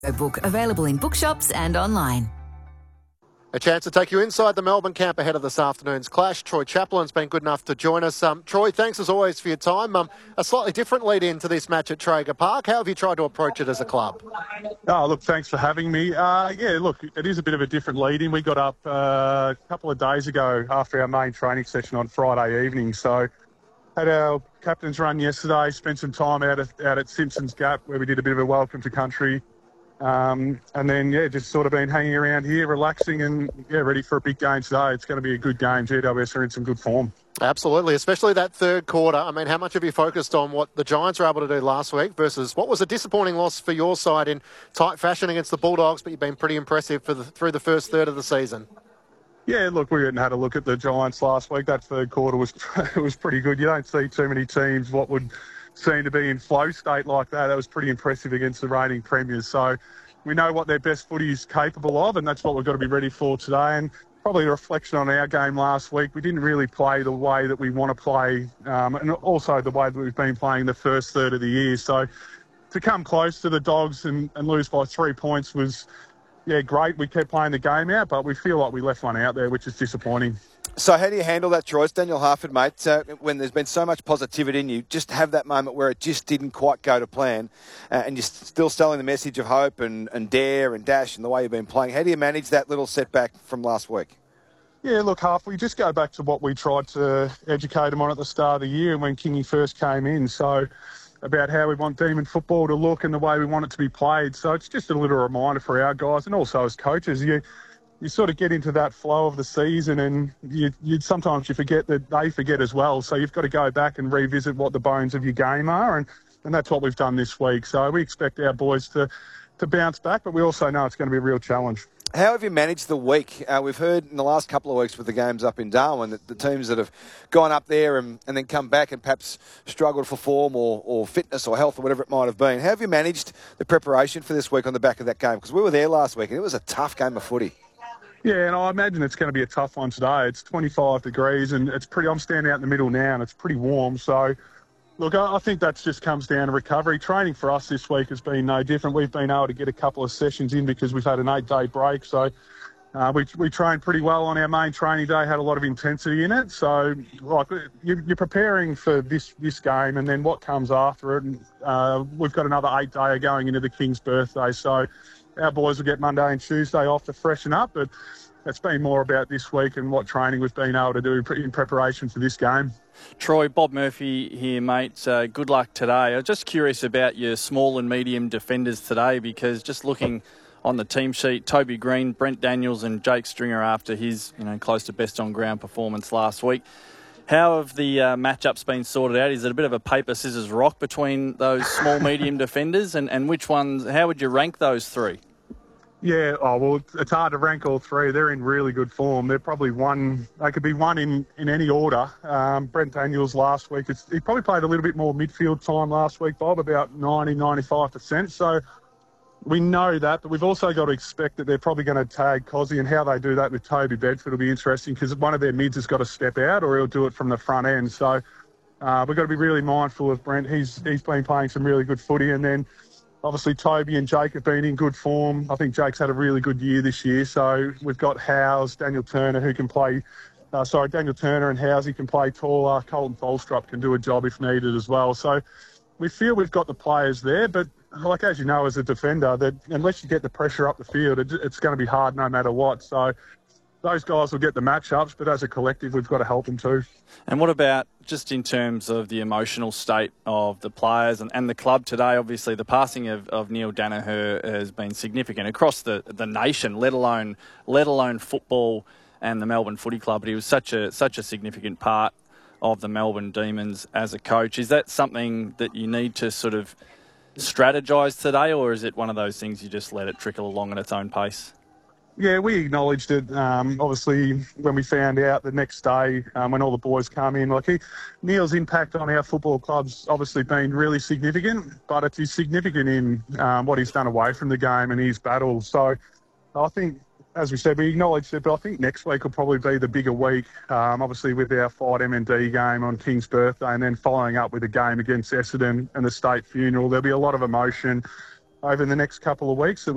Book available in bookshops and online. A chance to take you inside the Melbourne camp ahead of this afternoon's clash. Troy Chaplin's been good enough to join us. Troy, thanks as always for your time. A slightly different lead into this match at Traeger Park. How have you tried to approach it as a club? Oh, look, thanks for having me. Look, it is a bit of a different lead in. We got up a couple of days ago after our main training session on Friday evening. So had our captain's run yesterday, spent some time out at Simpsons Gap where we did a bit of a welcome to country. And then, just sort of been hanging around here, relaxing and, ready for a big game today. It's going to be a good game. GWS are in some good form. Absolutely, especially that third quarter. I mean, how much have you focused on what the Giants were able to do last week versus what was a disappointing loss for your side in tight fashion against the Bulldogs, but you've been pretty impressive through the first third of the season? Yeah, look, we had a look at the Giants last week. That third quarter was pretty good. You don't see too many teams what would seem to be in flow state like that. That was pretty impressive against the reigning premiers. So we know what their best footy is capable of, and that's what we've got to be ready for today. And probably a reflection on our game last week. We didn't really play the way that we want to play, and also the way that we've been playing the first third of the year. So to come close to the Dogs and lose by 3 points was, great. We kept playing the game out, but we feel like we left one out there, which is disappointing. So how do you handle that, Troy? It's Daniel Harford, mate. When there's been so much positivity in you, just have that moment where it just didn't quite go to plan and you're still selling the message of hope and dare and dash and the way you've been playing. How do you manage that little setback from last week? Yeah, look, Harf, we just go back to what we tried to educate them on at the start of the year and when Kingy first came in. So about how we want Demon football to look and the way we want it to be played. So it's just a little reminder for our guys and also as coaches. You sort of get into that flow of the season and you sometimes you forget that they forget as well. So you've got to go back and revisit what the bones of your game are. And that's what we've done this week. So we expect our boys to bounce back, but we also know it's going to be a real challenge. How have you managed the week? We've heard in the last couple of weeks with the games up in Darwin that the teams that have gone up there and then come back and perhaps struggled for form or fitness or health or whatever it might have been. How have you managed the preparation for this week on the back of that game? Because we were there last week and it was a tough game of footy. Yeah, and I imagine it's going to be a tough one today. It's 25 degrees and I'm standing out in the middle now and it's pretty warm. So, look, I think that just comes down to recovery. Training for us this week has been no different. We've been able to get a couple of sessions in because we've had an 8-day break. So we trained pretty well on our main training day, had a lot of intensity in it. So, like, you're preparing for this game and then what comes after it. And, we've got another 8-day going into the King's birthday. So our boys will get Monday and Tuesday off to freshen up, but it's been more about this week and what training we've been able to do in preparation for this game. Troy, Bob Murphy here, mate. Good luck today. I'm just curious about your small and medium defenders today because just looking on the team sheet, Toby Green, Brent Daniels and Jake Stringer after his close to best on ground performance last week. How have the matchups been sorted out? Is it a bit of a paper, scissors, rock between those small, medium defenders? And which ones, how would you rank those three? Yeah, it's hard to rank all three. They're in really good form. They're probably they could be one in any order. Brent Daniels last week, he probably played a little bit more midfield time last week, Bob, about 90-95%. So we know that, but we've also got to expect that they're probably going to tag Cozzy, and how they do that with Toby Bedford will be interesting because one of their mids has got to step out or he'll do it from the front end. So we've got to be really mindful of Brent. He's been playing some really good footy, and then obviously Toby and Jake have been in good form. I think Jake's had a really good year this year. So we've got Howes, Daniel Turner who can play. Daniel Turner and Housey can play taller. Colton Tholstrup can do a job if needed as well. So we feel we've got the players there, but like as you know, as a defender, that unless you get the pressure up the field, it's going to be hard no matter what. So those guys will get the matchups, but as a collective, we've got to help them too. And what about just in terms of the emotional state of the players and the club today? Obviously, the passing of Neil Danaher has been significant across the nation, let alone football and the Melbourne Footy Club. But he was such a significant part of the Melbourne Demons as a coach. Is that something that you need to sort of strategise today, or is it one of those things you just let it trickle along at its own pace? Yeah, we acknowledged it, obviously, when we found out the next day when all the boys come in. Neil's impact on our football club's obviously been really significant, but it's significant in what he's done away from the game and his battles. So I think, as we said, we acknowledged it, but I think next week will probably be the bigger week, obviously with our Fight MND game on King's birthday and then following up with a game against Essendon and the state funeral. There'll be a lot of emotion over the next couple of weeks.